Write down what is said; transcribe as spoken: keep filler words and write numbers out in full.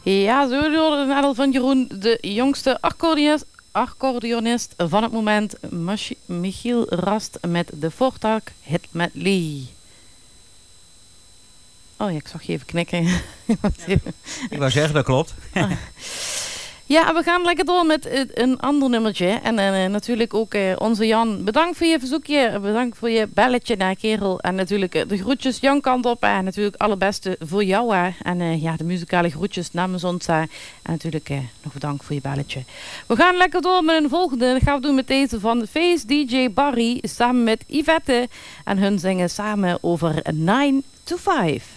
Ja, zo hoorde net al van Jeroen, de jongste accordeonist, accordeonist van het moment, Machi- Michiel Rast met de Fortak Hit Medley. Oh ja, ik zag je even knikken. Ja. Ik wou zeggen, dat klopt. Ah. Ja, we gaan lekker door met uh, een ander nummertje. En uh, natuurlijk ook uh, onze Jan. Bedankt voor je verzoekje. Bedankt voor je belletje naar kerel. En natuurlijk uh, de groetjes Jan kant op. En natuurlijk allerbeste voor jou. Hè. En uh, ja, de muzikale groetjes namens ons. Uh, en natuurlijk uh, nog bedankt voor je belletje. We gaan lekker door met een volgende. Dat gaan we doen met deze van Face D J Barry. Samen met Yvette. En hun zingen samen over nine to five.